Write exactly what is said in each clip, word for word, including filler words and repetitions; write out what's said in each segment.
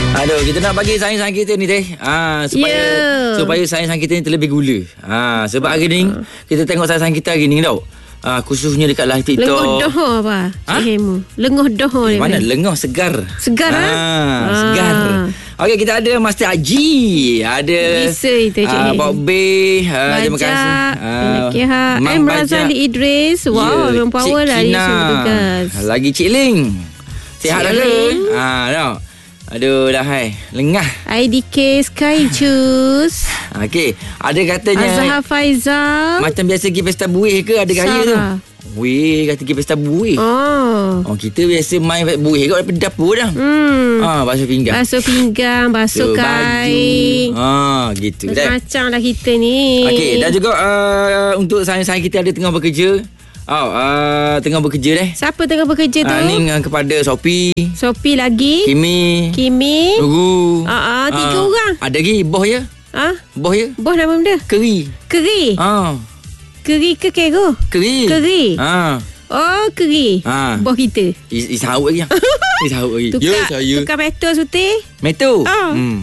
Aduh, kita nak bagi sayang-sayang kita ni teh. Ah, supaya yeah. supaya sayang-sayang kita ni terlebih gula. Ah, sebab hari ni kita tengok sayang-sayang kita hari ni tau. Ah, khususnya dekat live TikTok. Lengoh doh apa? Ha? Cihemu. Lengoh doh eh, mana lengoh segar. Segar ah, ah. Segar. Okey, kita ada Master Haji, ada bisa itu uh, Bob B, uh, terima kasih. Ah, uh, M Razali Idris. Wow, memang power lah dia tugas. Lagi Cik Ling. Sihat dah ke? Ah, dah. Aduh, dah hai. Lengah. I D K Sky Juice. Okey, ada katanya Azhar Faizal. macam biasa pergi pesta buih ke ada gaya tu? Weh, kata pergi pesta buih. Oh. Oh, kita biasa main buih kat daripada dapur dah. Hmm. Ah, basuh pinggang. Basuh pinggang, basuh kain. Ah, gitu dah. Macam lah kita ni. Okey, dan juga uh, untuk sayang-sayang kita ada tengah bekerja. Oh, uh, tengah bekerja deh. Siapa tengah bekerja tu? Uh, ni uh, kepada Sophie. Sophie lagi. Kimi. Kimi. Nuru. Ah, uh, uh, tiga uh, orang. Ada lagi boh ya? Ah, uh? boh ya? Boh nama benda? Keri. Keri. Ah. Uh. Keri ke kero? Keri. Keri. Ah. Oh, keri. Ah. Boh kita. Is is hauk lagi. Is hauk lagi. Tukar, ya, saya. Tukar meto suti. Meto. Ah. Hmm.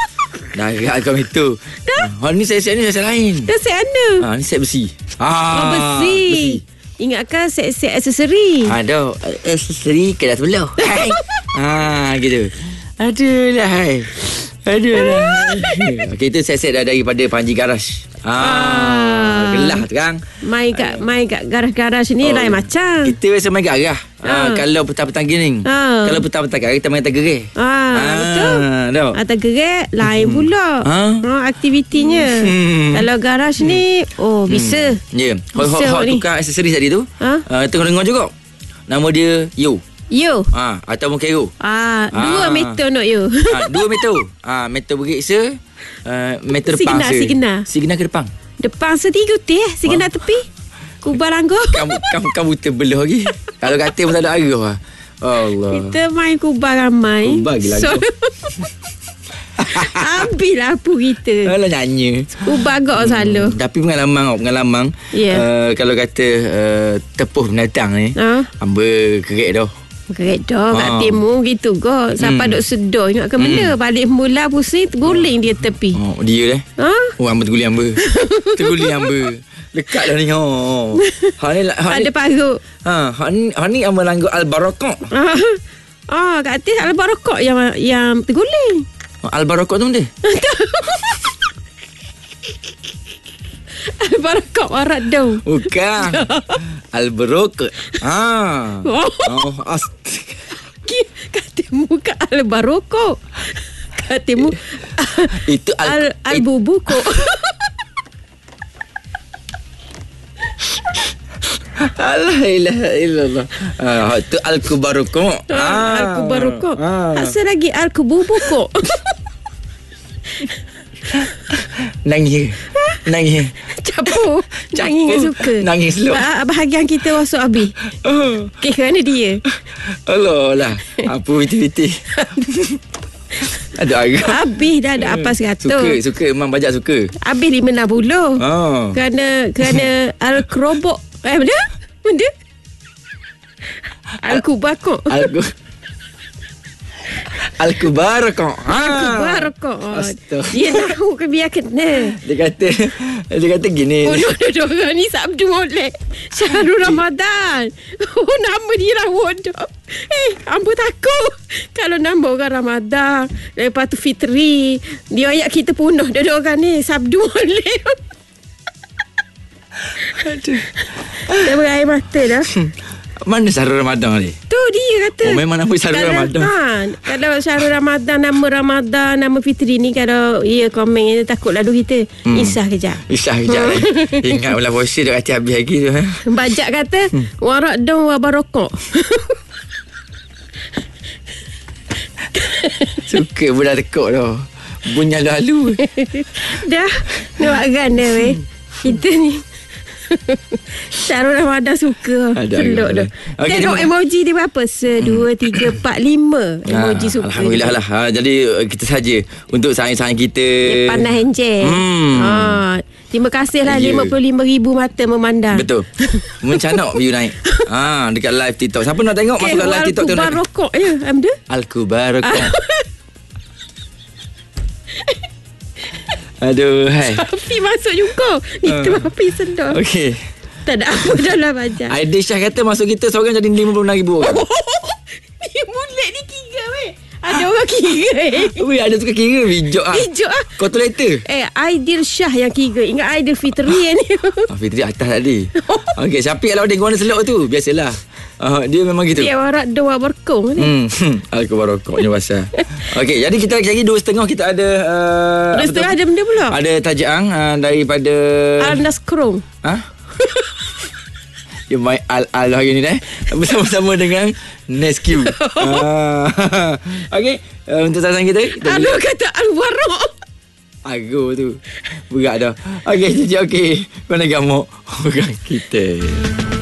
Dah agak kau meto. Dah. Ha, ni set-set ni set lain. Dah set mana? Ah, ni set besi. Ah. Oh, besi. Besi. Ingatkan set-set aksesori. Ada aksesori kelas sebelah. Hai. Ha, gitu. Aduh lah hai. Aduh lah. Okey, itu set-set dah daripada Panji Garage. Ah, ah. Gelah sekarang. Mai kat mai kat garaj-garaj ni oh, lain macam. Kita biasa main garaj. Ah, ah. Kalau petang-petang gini. Ah. Kalau petang-petang garaj kita main atas gereh. Ah, ah, betul. Dah. Atas gereh lain pula. Ah, ah aktivitinya. Hmm. Kalau garaj hmm. ni oh bisa. Ya. Yeah. Hot tukar aksesori tadi tu. Ah, uh, tengok-tengok juga. Nama dia Yo. Yo. Ah, atau Mokero. Ah, dua ah. meter nak yo. Ah, dua meter. Ah, meter beriksa, uh, meter depan se. Sigena. Sigena ke depan. Depan setiga teh, sigena tepi. Kubah langgar. Kamu kamu kamu terbelah lagi. Kalau kata pun tak ada arah. Allah. Kita main kubah ramai. Kubah gila. So, habislah apa kita. Alah nyanyi. Kubah agak hmm. selalu. Tapi pengalaman pengalaman yeah. uh, kalau kata uh, tepuh binatang ni, uh. amba kerek dah. Kerek dah kat ha. Timur gitu kok. Sampai hmm. duk sedar ingat ke benda. Hmm. Balik mula pusing terguling dia tepi. Oh, dia dah. Ha? Oh, amba terguling amba. terguling amba. Dekat dah ni. Oh. Ha ni ha ada parut. Ha, ha ni ha ni amba langgar Al-Barakah. Ah, kat atas Al-Barakah yang yang terguling. Al-Barakah tu benda. Al-Barakah warat dong. Bukan. Al-Barakah. Ha. Oh, oh katamu kat Al-Barakah. Katamu itu al Al-Bubuko. Allah ilaha illallah. Ah, tu Al-Kubaruko. Ah, Al-Kubaruko. Ah. Asal lagi Al-Kububuko. Nangis. Nangis. Capu. Nangis suka. Nangis lu. Bahagian kita masuk habis. Oh. Okay, kerana dia. Allah lah. Apa viti-viti. Ada agak. Habis dah ada apa seratus. Suka, suka. Memang banyak suka. Habis lima enam puluh. Oh. Kerana, kerana Al-Krobok. Eh, benda? Benda? Al-Kubakok. Al-Kubakok. Al-Kubarakah. Al-Kubarakah. Dia tahu ke biar kena. Dia kata dia kata gini. Oh, no, no, no. Ni sabdu molek. Syahrul Ramadan. Oh, nama dia lah bodoh. Eh, ambo takut. Kalau nama orang Ramadan, lepas tu Fitri, dia ayat kita punah dua orang ni. Sabdu molek. Aduh. Dah berair mata dah. Mana Syahrul Ramadan ni? Tu dia kata. Oh, memang nama Syahrul kalau, Ramadan. Ha, kalau Syahrul Ramadan, nama Ramadan, nama Fitri ni, kalau ia komen, takut lalu kita. Hmm. Isah kejap. Isah kejap. eh. Ingat bulan puasa dah kata habis lagi tu. Eh. Bajak kata, hmm. warak dong wabarokok. Suka budak tekuk tu. Bunyi lalu. Dah. Nampak kan dah weh. Kita ni. Syahrul Ramadan suka. Peluk tu. Okay, tengok emoji dia berapa? Sedua, tiga, empat, lima emoji suka. Alhamdulillah lah. Ha, jadi kita saja untuk sayang-sayang kita. Dia pandai henjek. Hmm. Ha, terima kasih lah yeah. lima puluh lima ribu mata memandang. Betul. Mencanak view naik. Ha, dekat live TikTok. Siapa nak tengok okay, masuk kat live TikTok tu. Al-Kubarokok je. Amda? Al-Kubarokok. Aduh, hai. Safi masuk juga. Itu Ah. Safi sedar. Okey. Tak ada apa dalam badan. Aidil Syah kata masuk kita seorang jadi lima puluh enam ribu orang. Ni mulut ni kira weh. Ada orang kira eh. Weh, ada suka kira bijak ah. Bijak ah. Calculator. Eh, Aidil Syah yang kira. Ingat Aidil Fitri ni. Ah, Fitri atas tadi. Okey, Syafiq kalau dia guna selok tu, biasalah. Uh, dia memang gitu. Dia warak dua berkong ni. Hmm, aku baru rokoknya pasal. Okey, jadi kita lagi dua setengah kita ada uh, Dua setengah ada benda pula. Ada tajang uh, daripada Alnas Krong. Ha? You main al-al hari ni dah bersama-sama dengan Nesque. Ah. Okey, uh, untuk sasaran kita, kita Aduh kata Al-Warok. Aku tu berat dah. Okey, jadi okey. Kau nak gamuk orang kita.